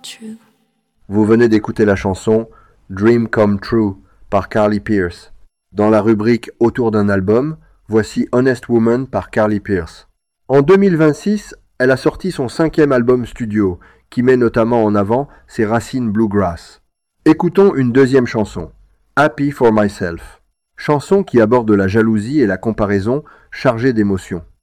true. Vous venez d'écouter la chanson Dream Come True par Carly Pearce. Dans la rubrique Autour d'un album, voici Honest Woman par Carly Pearce. En 2026, elle a sorti son 5e album studio, qui met notamment en avant ses racines bluegrass. Écoutons une deuxième chanson, Happy for Myself, chanson qui aborde la jalousie et la comparaison chargée d'émotions.